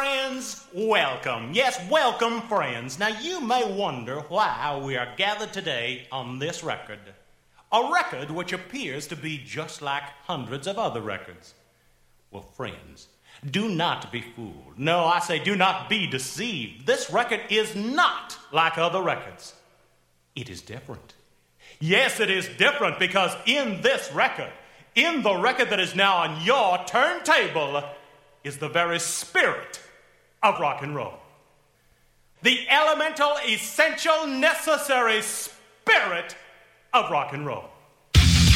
friends, welcome. Yes, welcome, friends. Now, you may wonder why we are gathered today on this record. A record which appears to be just like hundreds of other records. Well, friends, do not be fooled. No, I say do not be deceived. This record is not like other records. It is different. Yes, it is different because in this record, in the record that is now on your turntable, is the very spirit of rock and roll. The elemental, essential, necessary spirit of rock and roll.